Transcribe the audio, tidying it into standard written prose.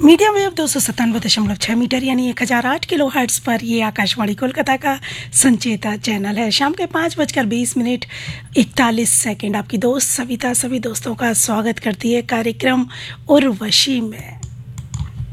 Medium wave 297.6 metre यानी 1008 kilo hertz पर ये आकाशवाणी कोलकाता का संचेता चैनल है। शाम के 5:20 41 आपकी दोस्त सविता सभी दोस्तों का स्वागत करती है कार्यक्रम उर्वशी में।